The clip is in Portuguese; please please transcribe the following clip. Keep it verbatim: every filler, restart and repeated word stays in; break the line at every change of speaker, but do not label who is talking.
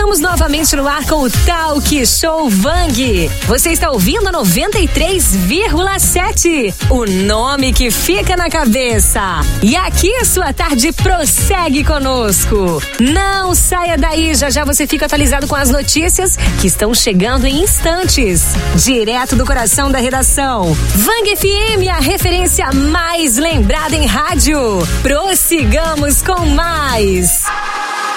Estamos novamente no ar com o Talk Show Vang. Você está ouvindo a noventa e três vírgula sete, o nome que fica na cabeça. E aqui a sua tarde prossegue conosco. Não saia daí, já já você fica atualizado com as notícias que estão chegando em instantes. Direto do coração da redação. Vang F M, a referência mais lembrada em rádio. Prossigamos com mais.